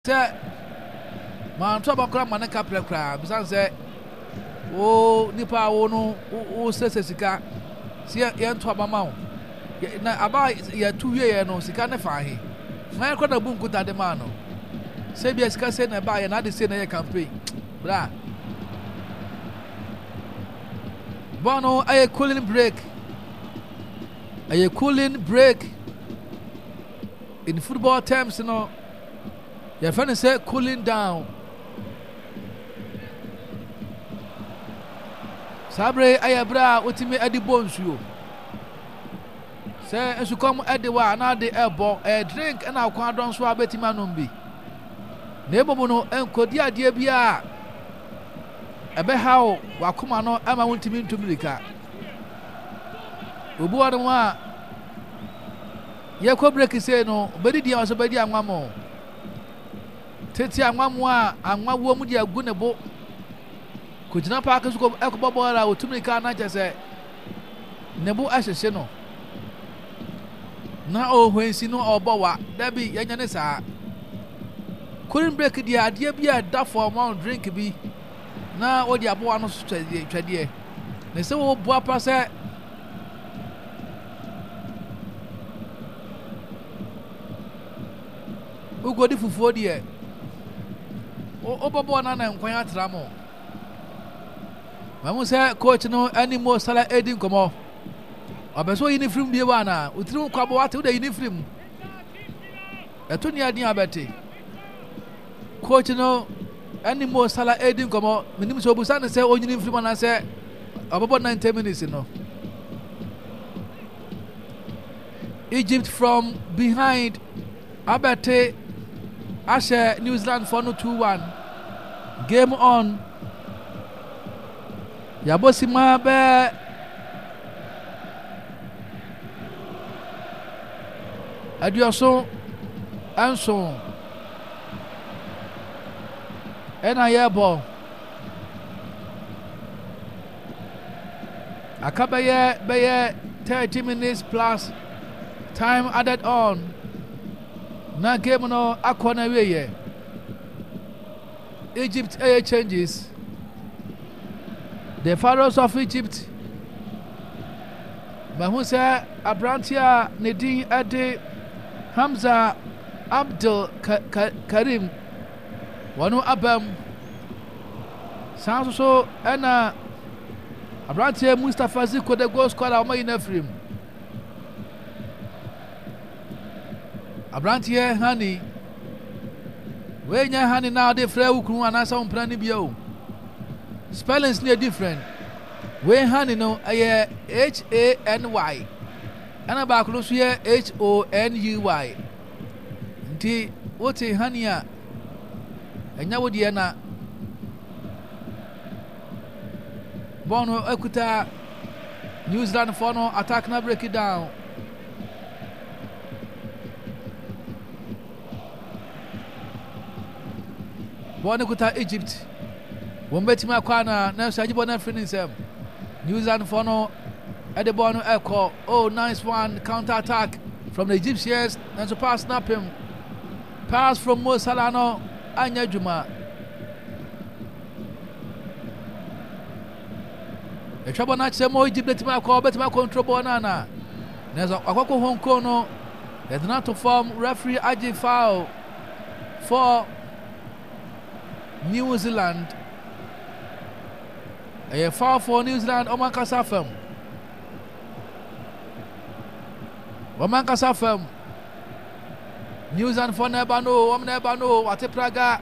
Say, man, trouble crab, man, a couple of crabs. I say, oh, Nipa, oh, no, oh, says Sika. See, young trouble mount. Now, about your 2 years, no, Sika, never find. My crowd of boom good at the man. Say, be a Sika send a buy another senior campaign. Blah. Bono, a cooling break. A cooling break. In football terms, you know. Your friend said cooling down. Sabre ayabra utimi adi bonsu. Say as you come at the wa na the elbow a drink and our quadron so abetima numbi. Neighbor no enkodi ade bia ebe how wakoma no ama wuntimi ntumrika. Obu ade wa ye ko break say no bedi dia so bedi anwamo. Tete anwamu a anwawo mu de agu ne bo kujina park so ekobo bora otumika na chese ne bo ahyehye no na ohwensi no obowa dabi yanya ne saa kurin break dia ade bia da for amount drink bi na odi abowa no so twade ne se wo bo apa se ugodi fufuo de Obobo na nkwan atra mo. Mamu say coach no animo sala edin komo. Obeso uniform bie wa na, utirim kwabo wate wo da uniform. Eto ni adin abete. Coach no animo sala edin komo, minim so busa na say o uniform na say obobo 90 minutes no. Egypt from behind abete Ashe New Zealand for no 2-1. Game on. Yabosima be Adioso Anson Enayebo Akabaye 30 minutes plus time added on. Na game no akona weye Egypt changes. The Pharaohs of Egypt Mahunsa Abrantia Nedin Ade Hamza Abdul Karim Wanu Abam Sanso Ena Abrantia Mustafa Ziko the goal scorer of my frame. Abrantie honey. When your honey now they free ukru and answer on planning bio. Spellings near different. When honey no a HANY. And about close here HONUY. Nti what a honey and Yawodiana Bono Ekuta New Zealand for no attack na break it down. Born kuta Egypt. Wombetima kwana na sajibo na finisem. New Zealand for no at the born echo. Oh, nice one counter attack from the Egyptians and so pass snap him. Pass from Mo Salano Anya Juma. A trouble not say more Egypt betima call betima control banana. There's a Akoko Hong Kono. There's not to form referee Aji foul for New Zealand. A foul for New Zealand. Oman Kasafem. Oman Kasafem. New Zealand for Nebano. Nebano. Wate Praga.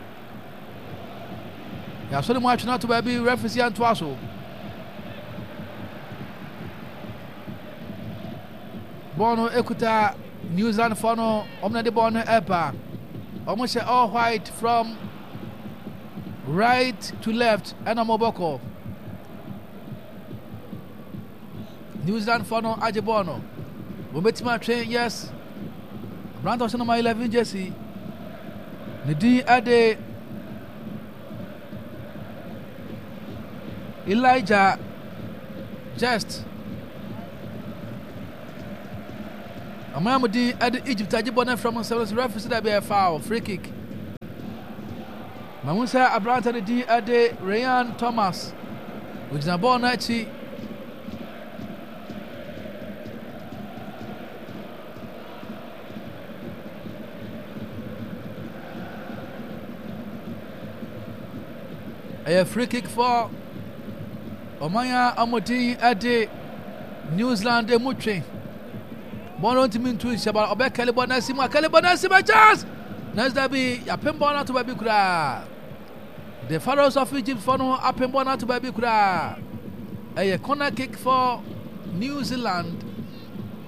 Ya so much not to be referee and twaso. Bono Ekuta New Zealand for no. Omna de Bono Epa. Almost all white from right to left and a Moboko. New Zealand for no Ajibono. Wobetima train, yes. Brandos on my 11 jersey. Nidi Ade Elijah Just Amamudi Ade Egypt Ajibona from 7 referee that be a foul, free kick. Mamusa Abranta de D Ade Ryan Thomas which na ball na chi a free kick for Omaya Amodi Ade New Zealand Emutwe ball on team into Shabal Obe Kalibonasima chance next that be yapembo na to baby kura the Pharaohs of Egypt for no apembo na to baby kura a corner kick for New Zealand